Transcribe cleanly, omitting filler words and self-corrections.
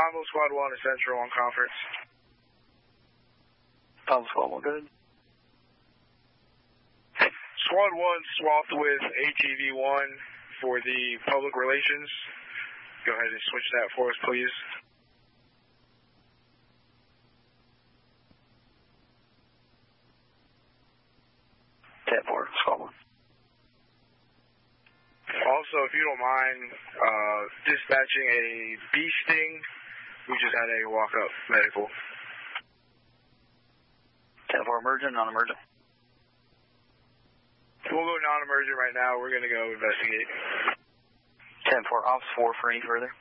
Convo Squad 1 is Central on conference. Convo Squad 1, good. Squad 1 swapped with ATV1 for the public relations. Go ahead and switch that for us, please. Squad 1. Also, if you don't mind dispatching a bee sting, we just had a walk-up medical. 10-4 emergent, non-emergent. We'll go non-emergent right now. We're going to go investigate. 10-4 ops 4 for any further.